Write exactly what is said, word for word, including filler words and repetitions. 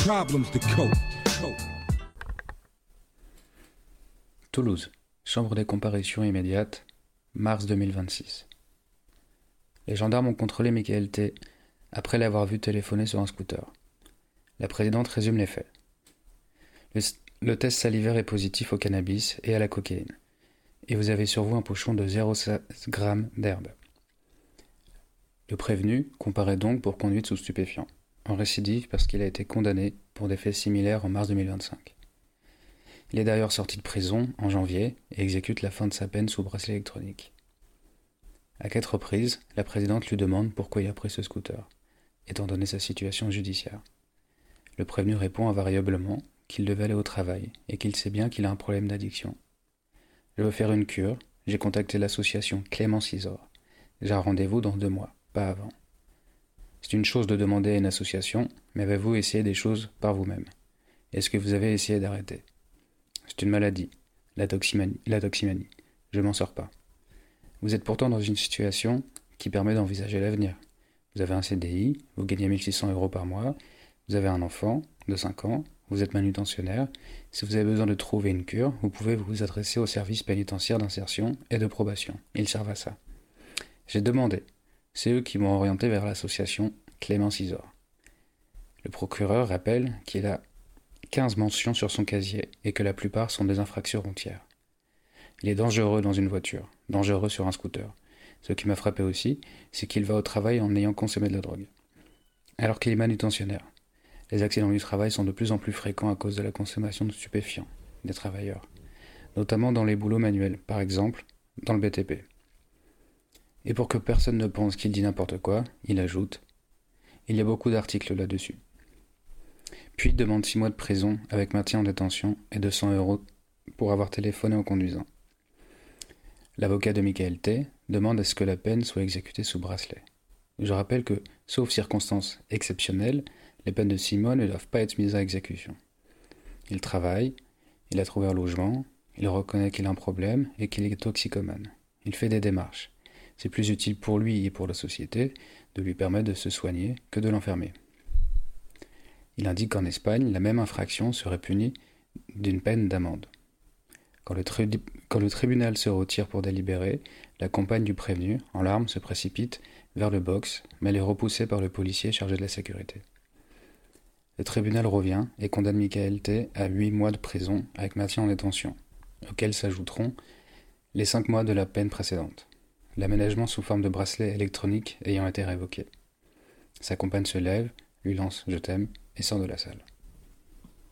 problems to cope. Toulouse, chambre des comparutions immédiates, mars deux mille vingt-six. Les gendarmes ont contrôlé Michael T. après l'avoir vu téléphoner sur un scooter. La présidente résume les faits. Le, le test salivaire est positif au cannabis et à la cocaïne. Et vous avez sur vous un pochon de zéro virgule seize grammes d'herbe. Le prévenu comparaît donc pour conduite sous stupéfiant, en récidive parce qu'il a été condamné pour des faits similaires en mars deux mille vingt-cinq. Il est d'ailleurs sorti de prison en janvier et exécute la fin de sa peine sous bracelet électronique. À quatre reprises, la présidente lui demande pourquoi il a pris ce scooter, étant donné sa situation judiciaire. Le prévenu répond invariablement qu'il devait aller au travail et qu'il sait bien qu'il a un problème d'addiction. Je veux faire une cure, j'ai contacté l'association Clémence Isor. J'ai un rendez-vous dans deux mois, pas avant. C'est une chose de demander à une association, mais avez-vous essayé des choses par vous-même? Est-ce que vous avez essayé d'arrêter? C'est une maladie, la toximanie, la toximanie. Je m'en sors pas. Vous êtes pourtant dans une situation qui permet d'envisager l'avenir. Vous avez un C D I, vous gagnez mille six cents euros par mois, vous avez un enfant de cinq ans, vous êtes manutentionnaire. Si vous avez besoin de trouver une cure, vous pouvez vous adresser au service pénitentiaire d'insertion et de probation. Ils servent à ça. J'ai demandé. C'est eux qui m'ont orienté vers l'association Clémence Isor. Le procureur rappelle qu'il a quinze mentions sur son casier et que la plupart sont des infractions routières. Il est dangereux dans une voiture, dangereux sur un scooter. Ce qui m'a frappé aussi, c'est qu'il va au travail en ayant consommé de la drogue. Alors qu'il est manutentionnaire. Les accidents du travail sont de plus en plus fréquents à cause de la consommation de stupéfiants des travailleurs, notamment dans les boulots manuels, par exemple dans le B T P. Et pour que personne ne pense qu'il dit n'importe quoi, il ajoute « Il y a beaucoup d'articles là-dessus ». Puis il demande six mois de prison avec maintien en détention et deux cents euros pour avoir téléphoné en conduisant. L'avocat de Michael T. demande à ce que la peine soit exécutée sous bracelet. Je rappelle que, sauf circonstances exceptionnelles, les peines de six mois ne doivent pas être mises à exécution. Il travaille, il a trouvé un logement, il reconnaît qu'il a un problème et qu'il est toxicomane. Il fait des démarches. C'est plus utile pour lui et pour la société de lui permettre de se soigner que de l'enfermer. Il indique qu'en Espagne, la même infraction serait punie d'une peine d'amende. Quand le, tri- quand le tribunal se retire pour délibérer, la compagne du prévenu, en larmes, se précipite vers le box, mais elle est repoussée par le policier chargé de la sécurité. Le tribunal revient et condamne Michael T. à huit mois de prison avec maintien en détention, auxquels s'ajouteront les cinq mois de la peine précédente, l'aménagement sous forme de bracelet électronique ayant été révoqué. Sa compagne se lève, lui lance « Je t'aime » et sort de la salle.